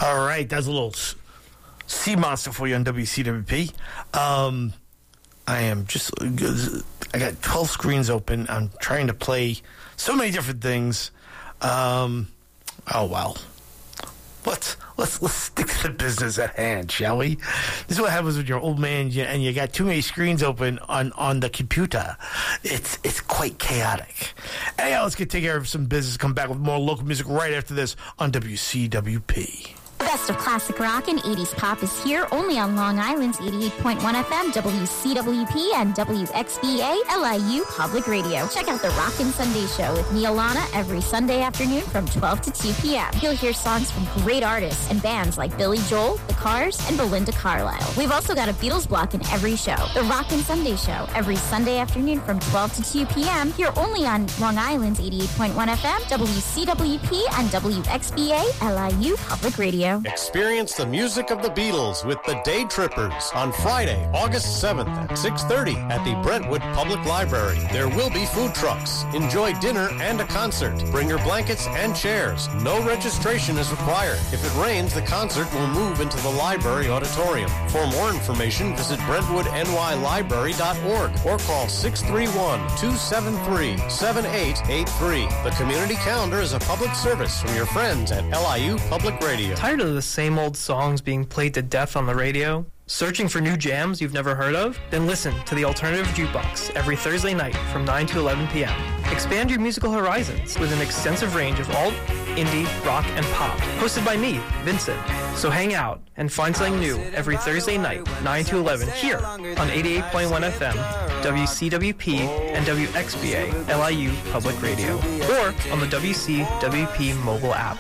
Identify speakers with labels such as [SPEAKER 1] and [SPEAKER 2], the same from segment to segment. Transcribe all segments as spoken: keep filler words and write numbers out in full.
[SPEAKER 1] All right, that's a little sea monster for you on W C W P. Um, I am just, I got twelve screens open. I'm trying to play so many different things. Um, oh, well. Let's, let's, let's stick to the business at hand, shall we? This is what happens when you're an old man and you got too many screens open on, on the computer. It's it's quite chaotic. Anyhow, let's get take care of some business. Come back with more local music right after this on W C W P.
[SPEAKER 2] The best of classic rock and eighties pop is here only on Long Island's eighty-eight point one F M, W C W P, and W X B A L I U Public Radio. Check out the Rockin' Sunday Show with Neil Lana every Sunday afternoon from twelve to two p.m. You'll hear songs from great artists and bands like Billy Joel, The Cars, and Belinda Carlisle. We've also got a Beatles block in every show. The Rockin' Sunday Show every Sunday afternoon from twelve to two p.m. here only on Long Island's eighty-eight point one F M, W C W P, and W X B A L I U Public Radio.
[SPEAKER 3] Experience the music of the Beatles with the Day Trippers on Friday, August seventh at six thirty at the Brentwood Public Library. There will be food trucks. Enjoy dinner and a concert. Bring your blankets and chairs. No registration is required. If it rains, the concert will move into the library auditorium. For more information, visit brentwood n y library dot org or call six three one, two seven three, seven eight eight three. The community calendar is a public service from your friends at L I U Public Radio.
[SPEAKER 4] Tired of the same old songs being played to death on the radio? Searching for new jams you've never heard of? Then listen to the Alternative Jukebox every Thursday night from nine to eleven p.m. Expand your musical horizons with an extensive range of alt, indie, rock, and pop. Hosted by me, Vincent. So hang out and find something new every Thursday night, nine to eleven, here on eighty-eight point one F M, W C W P, and W X B A L I U Public Radio, or on the W C W P mobile app.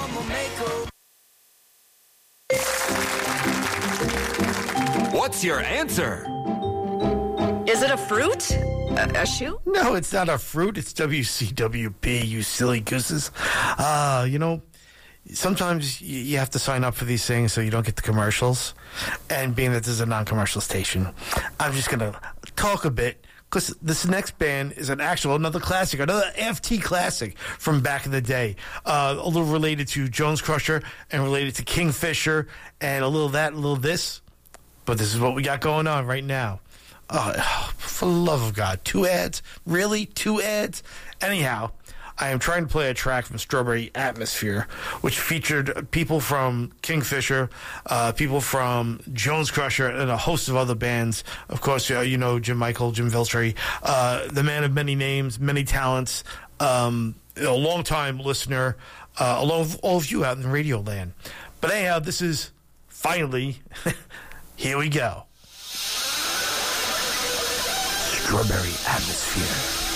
[SPEAKER 5] What's your answer?
[SPEAKER 6] Is it a fruit? A, a shoe?
[SPEAKER 1] No, it's not a fruit. It's W C W P, you silly gooses. Uh, you know, sometimes you, you have to sign up for these things so you don't get the commercials. And being that this is a non-commercial station, I'm just going to talk a bit. Because this next band is an actual, another classic, another F T classic from back in the day. Uh, a little related to Jones Crusher and related to Kingfisher and a little that, a little this. But this is what we got going on right now. Oh, for the love of God. Two ads? Really? Two ads? Anyhow, I am trying to play a track from Strawberry Atmosphere, which featured people from Kingfisher, uh, people from Jones Crusher, and a host of other bands. Of course, uh, you know Jim Michael, Jim Veltri, uh, the man of many names, many talents, um, a long-time listener, uh, along with all of you out in radio land. But anyhow, this is finally, here we go. Strawberry Atmosphere.